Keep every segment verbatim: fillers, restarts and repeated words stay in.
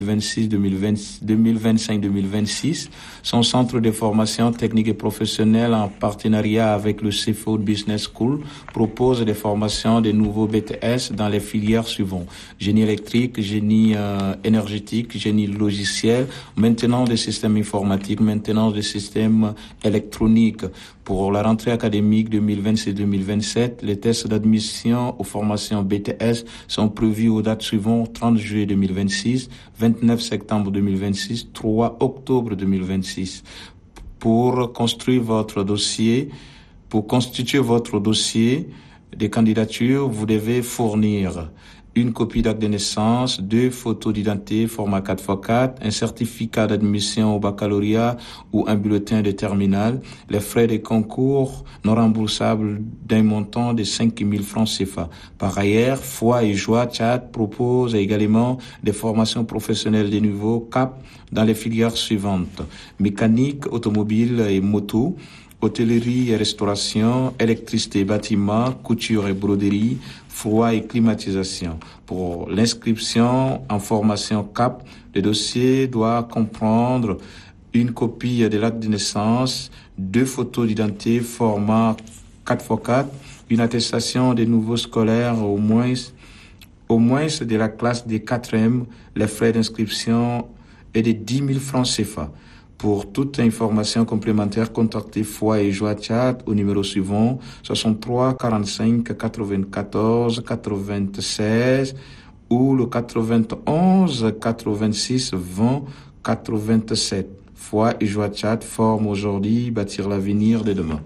deux mille vingt-cinq deux mille vingt-six. Son centre de formation technique et professionnelle en partenariat avec le Seafood Business School propose des formations de nouveaux B T S dans les filières suivantes: génie électrique, génie euh, énergétique, génie logiciel, maintenance des systèmes informatiques, maintenance des systèmes électroniques. Pour la rentrée académique deux mille vingt-six deux mille vingt-sept, les tests d'admission aux formations B T S sont prévus aux dates suivantes: trente juillet deux mille vingt-six, vingt-neuf septembre deux mille vingt-six, trois octobre deux mille vingt-six. Pour construire votre dossier, pour constituer votre dossier de candidature, vous devez fournir une copie d'acte de naissance, deux photos d'identité format quatre par quatre, un certificat d'admission au baccalauréat ou un bulletin de terminale, les frais de concours non remboursables d'un montant de cinq mille francs C F A. Par ailleurs, Foi et Joie Tchad propose également des formations professionnelles de niveau C A P dans les filières suivantes: mécanique, automobile et moto, hôtellerie et restauration, électricité et bâtiment, couture et broderie, froid et climatisation. Pour l'inscription en formation C A P, le dossier doit comprendre une copie de l'acte de naissance, deux photos d'identité format quatre par quatre, une attestation des nouveaux scolaires au moins, au moins de la classe des quatrième. Les frais d'inscription est de dix mille francs C F A. Pour toute information complémentaire, contactez Foi et Joie Tchad au numéro suivant: soixante-trois quarante-cinq quatre-vingt-quatorze quatre-vingt-seize ou le quatre-vingt-onze quatre-vingt-six vingt quatre-vingt-sept. Foi et Joie Tchad forment aujourd'hui, bâtir l'avenir de demain.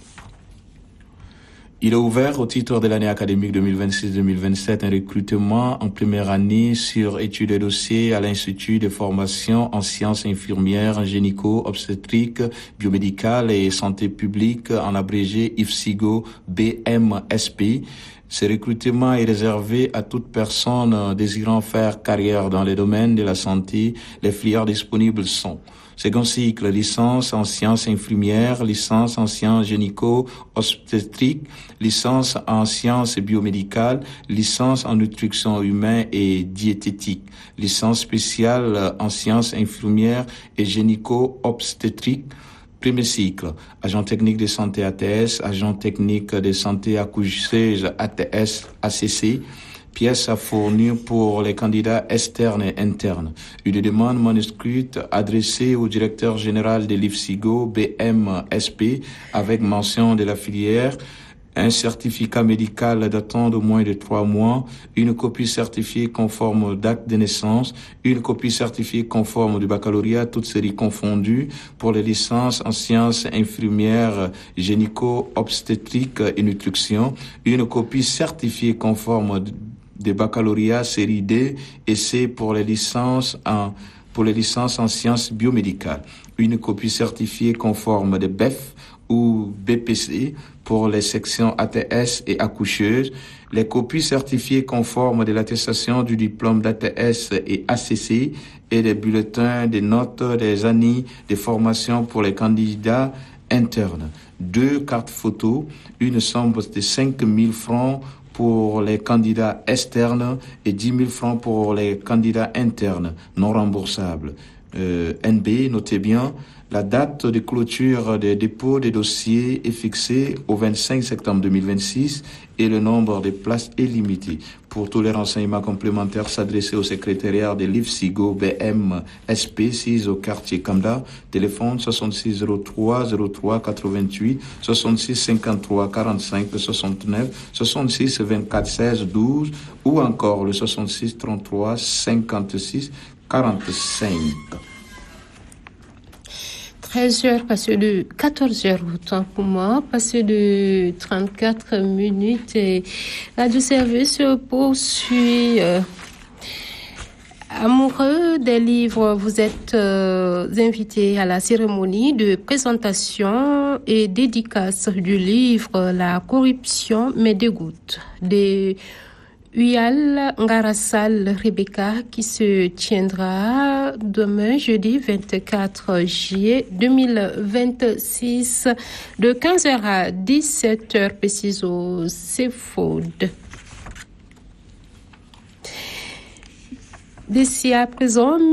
Il est ouvert au titre de l'année académique deux mille vingt-six deux mille vingt-sept un recrutement en première année sur études et dossiers à l'Institut de formation en sciences infirmières, gynéco, obstétrique, biomédicale et santé publique, en abrégé I F S I G O B M S P. Ce recrutement est réservé à toute personne désirant faire carrière dans les domaines de la santé. Les filières disponibles sont: second cycle, licence en sciences infirmières, licence en sciences gynéco-obstétriques, licence en sciences biomédicales, licence en nutrition humaine et diététique, licence spéciale en sciences infirmières et gynéco-obstétriques. Premier cycle, agent technique de santé A T S, agent technique de santé accoucheuse A T S A C C. Pièces à fournir pour les candidats externes et internes. Une demande manuscrite adressée au directeur général de l'I F S I G O B M S P avec mention de la filière, un certificat médical datant de moins de trois mois, une copie certifiée conforme d'acte de naissance, une copie certifiée conforme du baccalauréat, toutes séries confondues, pour les licences en sciences infirmières, gynéco-obstétriques et nutrition, une copie certifiée conforme des baccalauréats série D et C pour les licences en pour les licences en sciences biomédicales, une copie certifiée conforme de B E F ou B P C pour les sections A T S et accoucheuses, les copies certifiées conformes de l'attestation du diplôme d'A T S et A C C et des bulletins des notes des années de formation pour les candidats internes, deux cartes photos, une somme de cinq mille francs pour les candidats externes et dix mille francs pour les candidats internes non remboursables. Euh, N B, notez bien, la date de clôture des dépôts des dossiers est fixée au vingt-cinq septembre deux mille vingt-six et le nombre de places est limité. Pour tous les renseignements complémentaires, s'adresser au secrétariat de l'I F S I G O B M S P six au quartier Kamda, téléphone soixante-six zéro trois zéro trois quatre-vingt-huit, soixante-six cinquante-trois quarante-cinq soixante-neuf, soixante-six vingt-quatre seize douze ou encore le soixante-six trente-trois cinquante-six quarante-cinq. treize heures passées de quatorze heures autant pour moi, passé de trente-quatre minutes et Radio Service poursuit. Euh, amoureux des livres, vous êtes euh, invités à la cérémonie de présentation et dédicace du livre La corruption me dégoûte de Uyal Ngarassal Rebecca, qui se tiendra demain jeudi vingt-quatre juillet deux mille vingt-six de quinze heures à dix-sept heures précises au Seafood. D'ici à présent,